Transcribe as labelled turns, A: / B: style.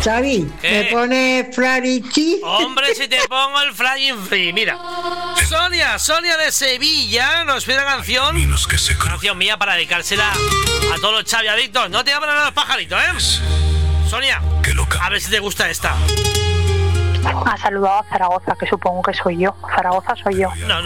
A: Xavi, ¿me pone Flarichi?
B: Hombre, si te pongo el Flying Free. Mira, Sonia de Sevilla nos pide una canción. Una canción mía para dedicársela a todos los Xavi adictos. No te abran los pajaritos, Sonia, a ver si te gusta esta.
C: Ha saludado a Zaragoza, que supongo que soy yo. Zaragoza soy yo.
B: No,